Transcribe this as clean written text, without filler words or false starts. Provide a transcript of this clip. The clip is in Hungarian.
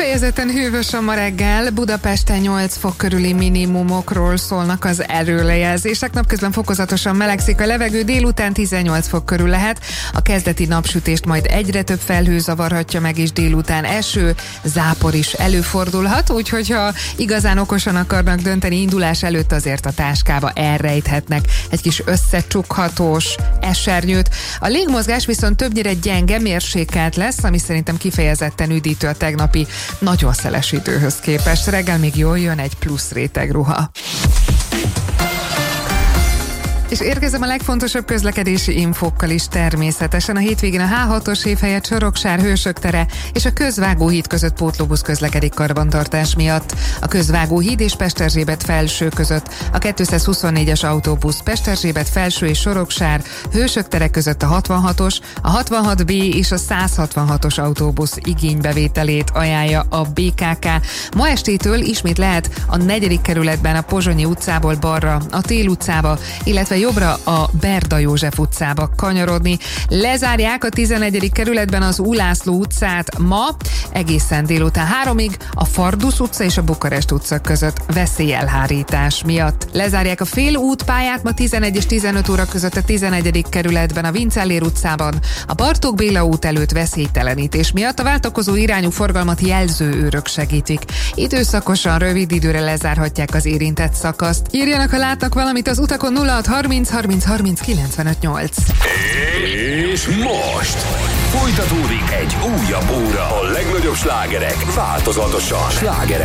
Kifejezetten hűvös a ma reggel, Budapesten 8 fok körüli minimumokról szólnak az erőlejelzések. Napközben fokozatosan melegszik a levegő, délután 18 fok körül lehet. A kezdeti napsütést majd egyre több felhő zavarhatja meg, és délután eső, zápor is előfordulhat, úgyhogy ha igazán okosan akarnak dönteni indulás előtt, azért a táskába elrejthetnek egy kis összecsukhatós esernyőt. A légmozgás viszont többnyire gyenge, mérsékelt lesz, ami szerintem kifejezetten üdítő a tegnapi nagyon szeles időhöz képest. Reggel még jól jön egy plusz réteg ruha. És érkezem a legfontosabb közlekedési infókkal is természetesen. A hétvégén a H6-os év helyett Soroksár, Hősök tere és a Közvágóhíd között pótlóbusz közlekedik karbantartás miatt. A Közvágóhíd és Pesterzsébet felső között a 224-es autóbusz Pesterzsébet felső és Soroksár, Hősök tere között a 66-os, a 66B és a 166-os autóbusz igénybevételét ajánlja a BKK. Ma estétől ismét lehet a 4. kerületben a Pozsonyi utcából balra a Tél utcába, illetve jobbra a Berda József utcába kanyarodni. Lezárják a 11. kerületben az Ulászló utcát ma egészen délután 3-ig, a Fardusz utca és a Bukarest utca között veszélyelhárítás miatt. Lezárják a fél útpályát ma 11 és 15 óra között a 11. kerületben a Vincellér utcában, a Bartók Béla út előtt veszélytelenítés miatt. A váltakozó irányú forgalmat jelzőőrök segítik. Időszakosan rövid időre lezárhatják az érintett szakaszt. Írjanak, ha látnak valamit az utakon. 0630 30 30 95 8. És most folytatódik egy újabb óra. A legnagyobb slágerek változatosan. Slágerek